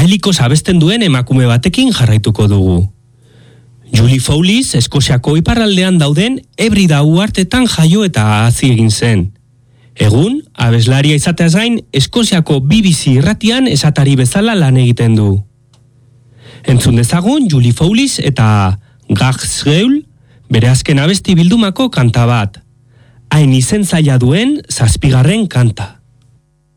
Gaelikos abesten duen emakume batekin jarraituko dugu. Julie Fowlis Eskoziako iparraldean dauden Hebrida uhartetan jaio eta hazi egin zen. Egun, abeslaria izateaz gain, Eskoziako BBC irratian esatari bezala lan egiten du. Entzun dezagun Julie Fowlis eta Gaxgeul bere azken abesti bildumako kanta bat. Hain izen zaila duen 7. kanta.